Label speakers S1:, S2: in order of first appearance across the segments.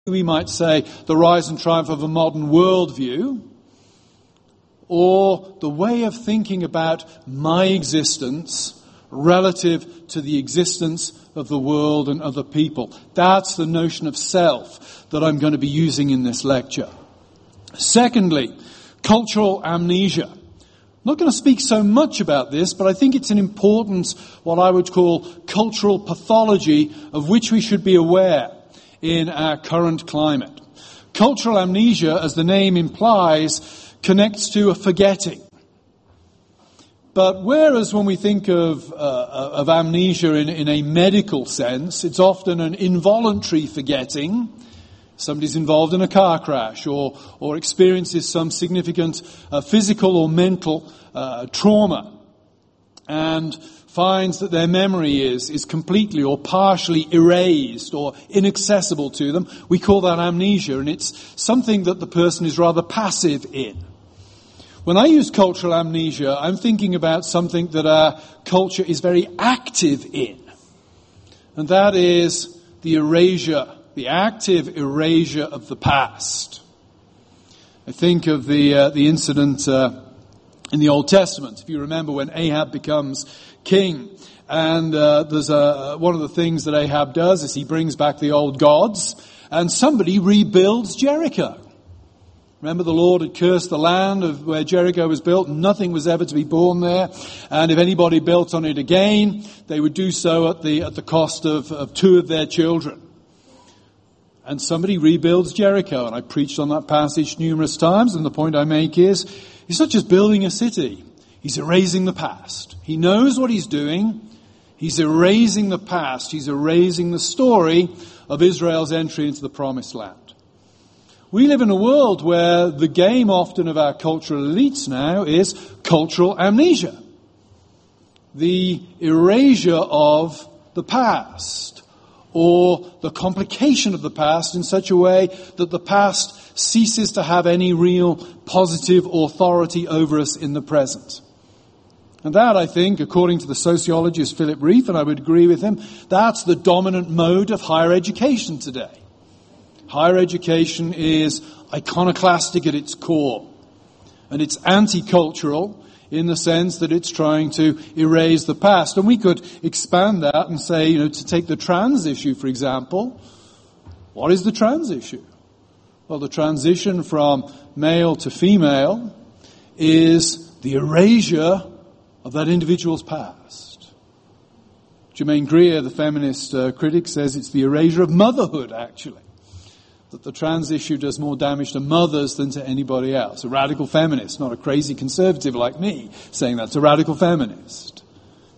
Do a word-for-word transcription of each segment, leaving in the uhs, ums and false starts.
S1: we might say, the rise and triumph of a modern worldview, or the way of thinking about my existence relative to the existence of the world and other people. That's the notion of self that I'm going to be using in this lecture. Secondly, cultural amnesia. I'm not going to speak so much about this, but I think it's an important, what I would call, cultural pathology of which we should be aware in our current climate. Cultural amnesia, as the name implies, connects to a forgetting. But whereas when we think of uh, of amnesia in, in a medical sense, it's often an involuntary forgetting. Somebody's involved in a car crash or or experiences some significant uh, physical or mental uh, trauma and finds that their memory is, is completely or partially erased or inaccessible to them. We call that amnesia, and it's something that the person is rather passive in. When I use cultural amnesia, I'm thinking about something that our culture is very active in. And that is the erasure, the active erasure of the past. I think of the uh, the incident uh, in the Old Testament. If you remember when Ahab becomes king, and uh, there's a, one of the things that Ahab does is he brings back the old gods, and somebody rebuilds Jericho. Remember, the Lord had cursed the land of where Jericho was built. Nothing was ever to be born there. And if anybody built on it again, they would do so at the at the cost of, of two of their children. And somebody rebuilds Jericho. And I preached on that passage numerous times. And the point I make is, he's not just building a city. He's erasing the past. He knows what he's doing. He's erasing the past. He's erasing the story of Israel's entry into the Promised Land. We live in a world where the game often of our cultural elites now is cultural amnesia. The erasure of the past, or the complication of the past in such a way that the past ceases to have any real positive authority over us in the present. And that, I think, according to the sociologist Philip Rieff, and I would agree with him, that's the dominant mode of higher education today. Higher education is iconoclastic at its core. And it's anti-cultural in the sense that it's trying to erase the past. And we could expand that and say, you know, to take the trans issue, for example. What is the trans issue? Well, the transition from male to female is the erasure of that individual's past. Germaine Greer, the feminist uh, critic, says it's the erasure of motherhood, actually. That the trans issue does more damage to mothers than to anybody else. A radical feminist, not a crazy conservative like me, saying that's a radical feminist.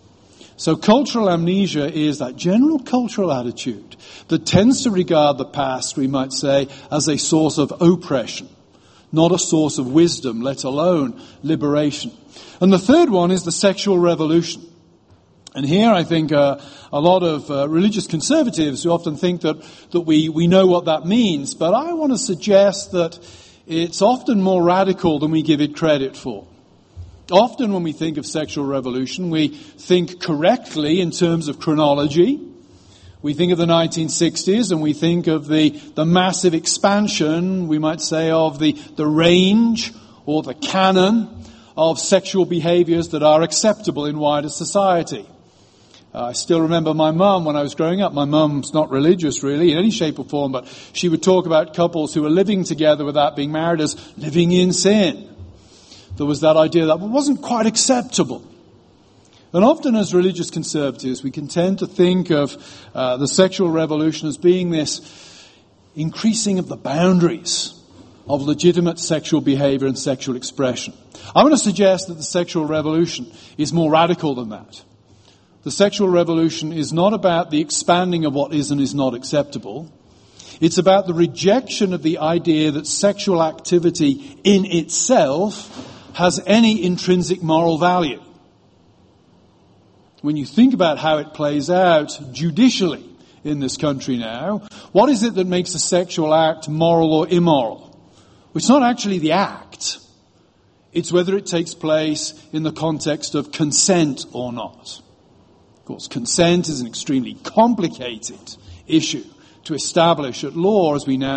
S1: So cultural amnesia is that general cultural attitude that tends to regard the past, we might say, as a source of oppression, not a source of wisdom, let alone liberation. And the third one is the sexual revolution. And here I think uh, a lot of uh, religious conservatives who often think that, that we, we know what that means. But I want to suggest that it's often more radical than we give it credit for. Often when we think of sexual revolution, we think correctly in terms of chronology. We think of the nineteen sixties and we think of the, the massive expansion, we might say, of the, the range or the canon of sexual behaviors that are acceptable in wider society. Uh, I still remember my mum when I was growing up. My mum's not religious really in any shape or form, but she would talk about couples who were living together without being married as living in sin. There was that idea that wasn't quite acceptable. And often as religious conservatives, we can tend to think of uh, the sexual revolution as being this increasing of the boundaries of legitimate sexual behavior and sexual expression. I want to suggest that the sexual revolution is more radical than that. The sexual revolution is not about the expanding of what is and is not acceptable. It's about the rejection of the idea that sexual activity in itself has any intrinsic moral value. When you think about how it plays out judicially in this country now, what is it that makes a sexual act moral or immoral? Well, it's not actually the act. It's whether it takes place in the context of consent or not. Of course, consent is an extremely complicated issue to establish at law, as we now